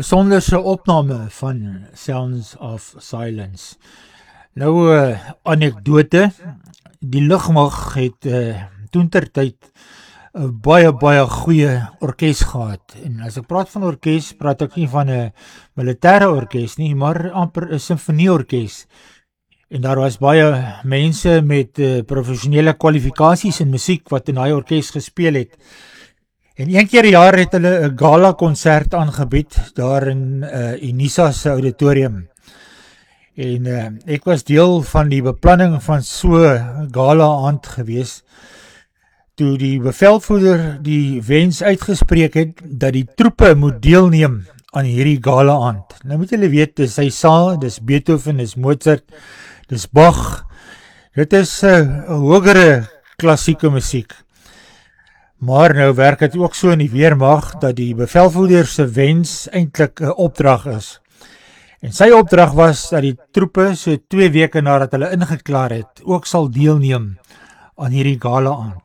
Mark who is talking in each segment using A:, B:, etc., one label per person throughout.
A: besonderse opname van Sounds of Silence. Nou, anekdote, die lugmag het toentertyd 'n baie goeie orkes gehad. En as ek praat van orkes, praat ek nie van 'n militêre orkes nie, maar amper 'n simfonieorkes. En daar was baie mense met professionele kwalifikasies in musiek wat in daai orkes gespeel het. En een keer per jaar het hulle 'n gala konsert aangebied daar in Unisa se auditorium. En ek was deel van die beplanning van so 'n gala aand gewees, toe die bevelvoerder die wens uitgespreek het dat die troepe moet deelneem aan hierdie gala aand. Nou moet julle weet, dis hy sa, dis Beethoven, dis Mozart, dis Bach. Dit is 'n hogere klassieke musiek. Maar nou werk dit ook so in die weermag dat die bevelvoerder se wens eintlik 'n opdrag is. En sy opdrag was dat die troepe so 2 weke nadat hulle ingeklaar het, ook sal deelneem aan hierdie gala aand.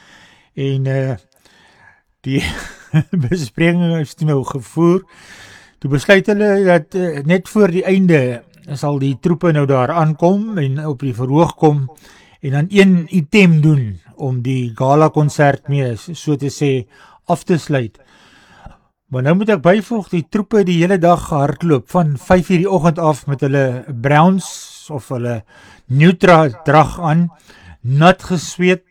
A: En die bespreking is toe nou gevoer. Toe besluit hulle dat net voor die einde sal die troepe nou daar aankom en op die verhoog kom en dan een item doen om die gala konsert mee, so te sê, af te sluit. Maar nou moet ek byvoeg, die troepe die hele dag hardloop, van 5:00 die oggend af met hulle Browns of hulle Neutra drag aan, nat gesweet,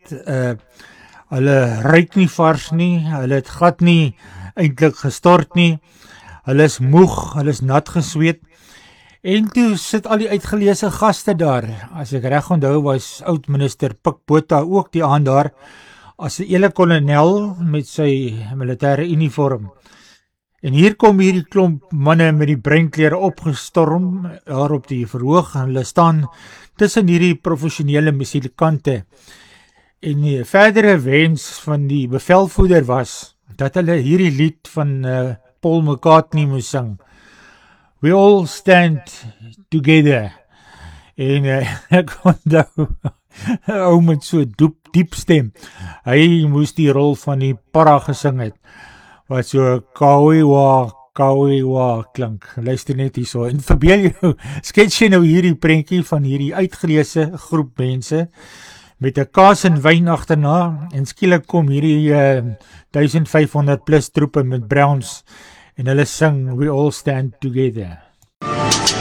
A: hulle ruik nie vars nie, hulle het glad nie eintlik gestort nie, hulle is moeg, hulle is nat gesweet. En toe sit al die uitgeleese gaste daar. As ek reg onthou was oud-minister Pik Botha ook die aand daar, as 'n hele kolonel met sy militêre uniform. En hier kom hierdie klomp manne met die breinklere opgestorm, daar op die verhoog, en hulle staan tussen hierdie professionele musikante. En die verdere wens van die bevelvoerder was, dat hulle hierdie lied van Paul McCartney moes sing. We all stand together. En ek onthou, ou met so diep stem, hy moes die rol van die para gesing het, wat so kawiwa klink. Luister net hierso, en verbeel jou, skets jy nou hierdie prentjie van hierdie uitgeleese groep mense, met 'n kaas en wyn agterna, en skielik kom hierdie 1500 plus troepe met Browns, en hulle sing We All Stand Together.